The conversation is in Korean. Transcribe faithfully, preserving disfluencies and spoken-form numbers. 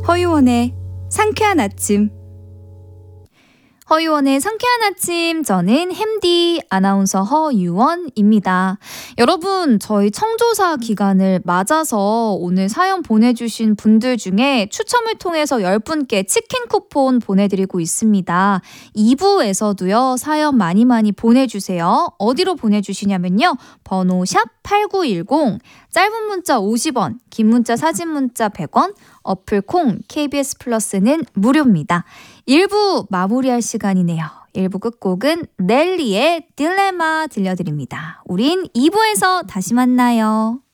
허유원의 상쾌한 아침. 허유원의 상쾌한 아침, 저는 햄디 아나운서 허유원입니다. 여러분, 저희 청조사 기간을 맞아서 오늘 사연 보내주신 분들 중에 추첨을 통해서 열 분께 치킨 쿠폰 보내드리고 있습니다. 이 부에서도요, 사연 많이 많이 보내주세요. 어디로 보내주시냐면요, 번호 샵 팔구일공, 짧은 문자 오십 원, 긴 문자 사진 문자 백 원, 어플 콩, 케이비에스 플러스는 무료입니다. 일 부 마무리할 시간이네요. 일 부 끝곡은 넬리의 딜레마 들려드립니다. 우린 이 부에서 다시 만나요.